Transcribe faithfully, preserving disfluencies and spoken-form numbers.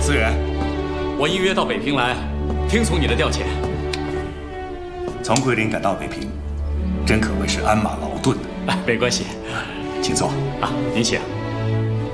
思源， 我应约到北平来，听从你的调遣。 从桂林赶到北平，真可谓是鞍马劳顿。 哎，没关系， 请坐。 啊，您请。